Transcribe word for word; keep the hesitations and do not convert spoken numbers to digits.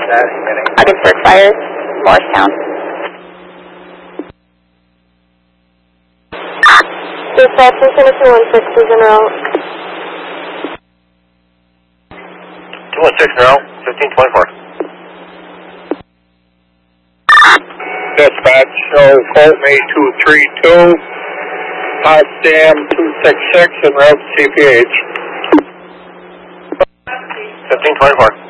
Augsburg Fires, Morristown. Dispatch, two one six is en route. two one six now, fifteen twenty-four. Dispatch, show Colt May two three two, Potsdam two six six, en route to C P H. fifteen twenty-four.